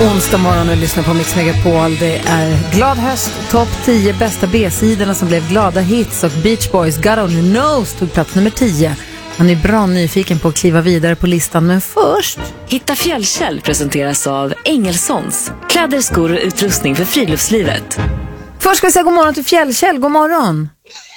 Onsdag morgon och lyssnar på Mix Megapol. Det är glad höst, topp 10 bästa B-sidorna som blev glada hits och Beach Boys God Only Knows tog plats nummer 10. Han är bra nyfiken på att kliva vidare på listan, men först... Hitta Fjällkäll presenteras av Engelsons. Kläder, skor och utrustning för friluftslivet. Först ska vi säga god morgon till Fjällkäll. God morgon!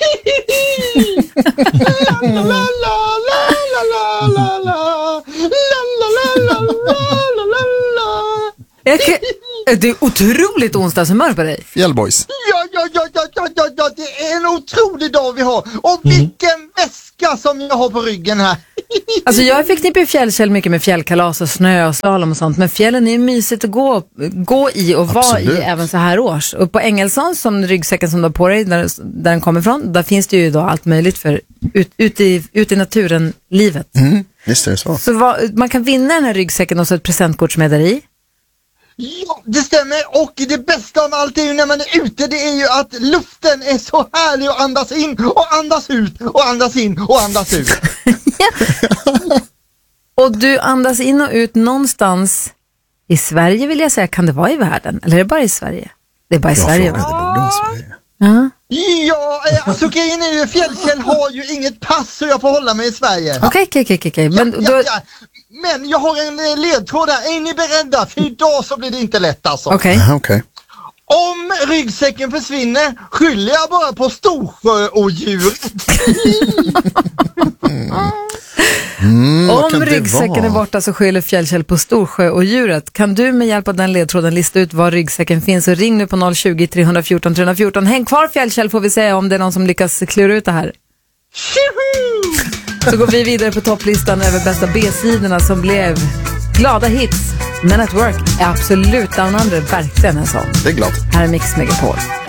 Det är otroligt onsdagshumör på dig. Fjällboys. Ja, det är en otrolig dag vi har. Och vilken väska som jag har på ryggen här. Alltså jag förknippar Fjällkäll mycket med fjällkalas och snö och slalom och sånt. Men fjällen är ju mysigt att gå i och vara i även så här års. Och på Engelsson, som ryggsäcken som du har på dig, där den kommer ifrån, där finns det ju då allt möjligt för ut i naturen, livet. Visst är det så. Så man kan vinna den här ryggsäcken och så ett presentkort som är där i. Ja, det stämmer. Och det bästa av allt är ju när man är ute, det är ju att luften är så härlig att andas in och andas ut och andas in och andas ut. Och du andas in och ut någonstans i Sverige, vill jag säga. Kan det vara i världen? Eller är det bara i Sverige? Det är bara i Sverige, va? Det borde vara Sverige. Ja. Ja, alltså grejen är ju, Fjällkäll har ju inget pass så jag får hålla mig i Sverige. Okej. Men jag har en ledtråd där. Är ni beredda? För idag så blir det inte lätt alltså. Okej. Om ryggsäcken försvinner skyller jag bara på Storsjöodjuret. Om ryggsäcken är borta så skyller Fjällkäll på Storsjöodjuret. Kan du med hjälp av den ledtråden lista ut var ryggsäcken finns, och ring nu på 020 314 314. Häng kvar Fjällkäll, får vi säga om det är någon som lyckas klura ut det här. Så går vi vidare på topplistan över bästa B-sidorna som blev glada hits. Men at Work är absolut down under, verkligen en sån. Det är glad. Här är Mix Megapol.